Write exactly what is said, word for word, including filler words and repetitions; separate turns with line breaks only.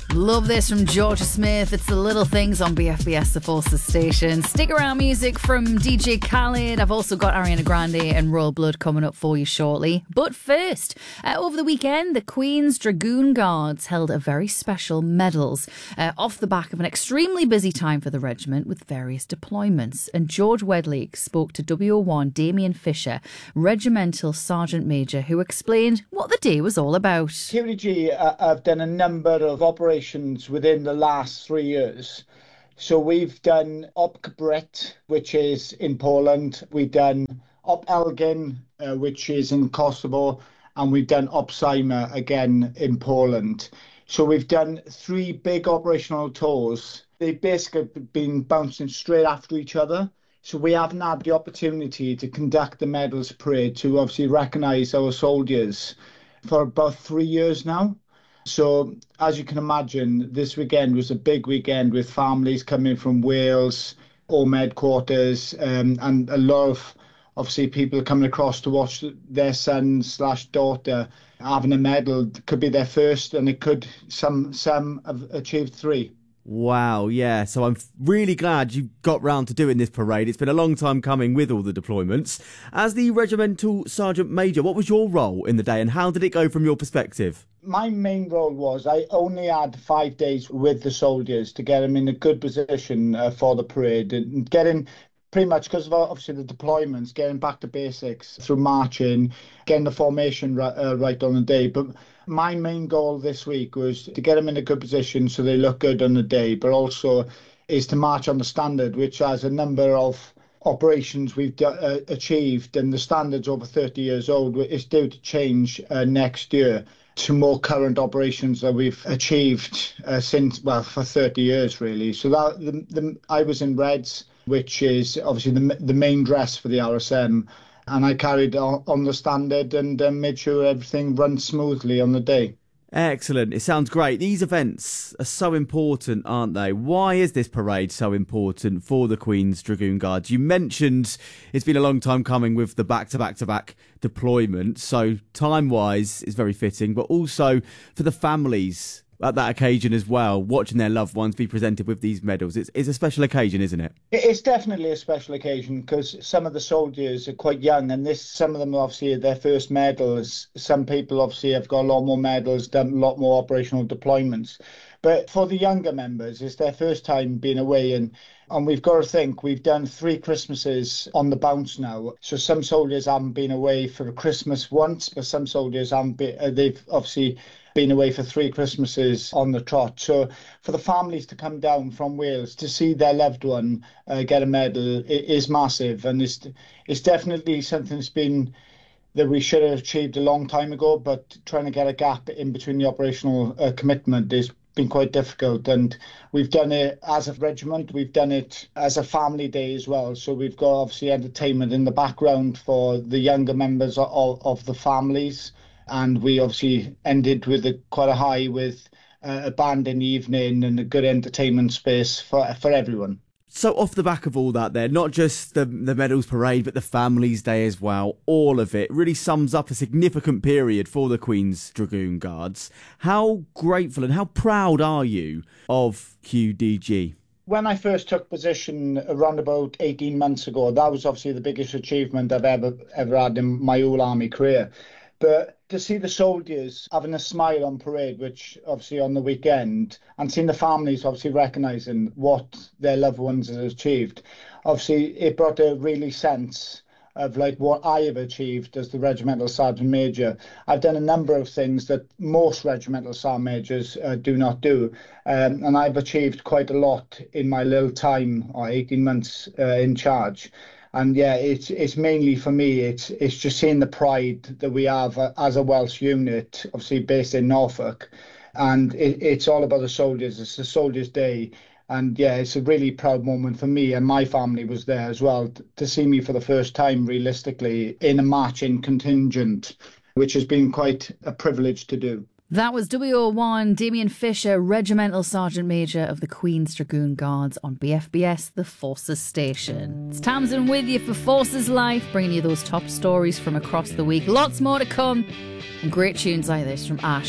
Love this from Georgia Smith. It's The Little Things on B F B S, the Forces station. Stick around, music from D J Khaled. I've also got Ariana Grande and Royal Blood coming up for you shortly. But first, uh, over the weekend, the Queen's Dragoon Guards held a very special medals uh, off the back of an extremely busy time for the regiment with various deployments. And George Wedley spoke to W O one Damien Fisher, Regimental Sergeant Major, who explained what the day was all about.
Q D G uh, have done a number of operations within the last three years. So we've done Op Brit, which is in Poland. We've done Op Elgin, uh, which is in Kosovo. And we've done Op Cyma, again, in Poland. So we've done three big operational tours. They've basically been bouncing straight after each other. So we haven't had the opportunity to conduct the medals parade to obviously recognise our soldiers for about three years now. So, as you can imagine, this weekend was a big weekend with families coming from Wales, home headquarters, um, and a lot of, obviously, people coming across to watch their son slash daughter having a medal. It could be their first, and it could, some, some have achieved three.
Wow, yeah. So I'm really glad you got round to doing this parade. It's been a long time coming with all the deployments. As the Regimental Sergeant Major, what was your role in the day and how did it go from your perspective?
My main role was I only had five days with the soldiers to get them in a good position uh, for the parade and getting pretty much, because of obviously the deployments, getting back to basics through marching, getting the formation right, uh, right on the day. But my main goal this week was to get them in a good position so they look good on the day, but also is to march on the standard, which has a number of operations we've d- uh, achieved, and the standard's over thirty years old. It's due to change uh, next year to more current operations that we've achieved uh, since, well, for thirty years, really. So that the, the, I was in Reds, which is obviously the, the main dress for the R S M, and I carried on, on the standard and uh, made sure everything runs smoothly on the day.
Excellent. It sounds great. These events are so important, aren't they? Why is this parade so important for the Queen's Dragoon Guards? You mentioned it's been a long time coming with the back-to-back-to-back deployment, so time-wise it's very fitting, but also for the families at that occasion as well, watching their loved ones be presented with these medals. It's, it's a special occasion, isn't it?
It's definitely a special occasion because some of the soldiers are quite young, and this, some of them obviously their first medals. Some people obviously have got a lot more medals, done a lot more operational deployments. But for the younger members, it's their first time being away, and and we've got to think we've done three Christmases on the bounce now. So some soldiers haven't been away for Christmas once, but some soldiers haven't been. Uh, they've obviously been away for three Christmases on the trot. So for the families to come down from Wales to see their loved one uh, get a medal it is massive, and it's it's definitely something that's been that we should have achieved a long time ago. But trying to get a gap in between the operational uh, commitment is been quite difficult, and we've done it as a regiment, we've done it as a family day as well, so we've got obviously entertainment in the background for the younger members of, of the families, and we obviously ended with a, quite a high with uh, a band in the evening and a good entertainment space for for everyone.
So off the back of all that there, not just the, the medals parade, but the Families Day as well, all of it really sums up a significant period for the Queen's Dragoon Guards. How grateful and how proud are you of Q D G?
When I first took position around about eighteen months ago, that was obviously the biggest achievement I've ever ever had in my whole army career. But to see the soldiers having a smile on parade, which obviously on the weekend, and seeing the families obviously recognising what their loved ones have achieved, obviously it brought a really sense of like what I have achieved as the Regimental Sergeant Major. I've done a number of things that most Regimental Sergeant Majors uh, do not do, um, and I've achieved quite a lot in my little time, or eighteen months uh, in charge. And yeah, it's it's mainly for me, it's it's just seeing the pride that we have as a Welsh unit, obviously based in Norfolk. And it, it's all about the soldiers. It's the Soldiers' Day. And yeah, it's a really proud moment for me, and my family was there as well, to see me for the first time, realistically, in a marching contingent, which has been quite a privilege to do.
That was W O one Damien Fisher, Regimental Sergeant Major of the Queen's Dragoon Guards on B F B S, the Forces station. It's Tamsin with you for Forces Life, bringing you those top stories from across the week. Lots more to come, and great tunes like this from Ash.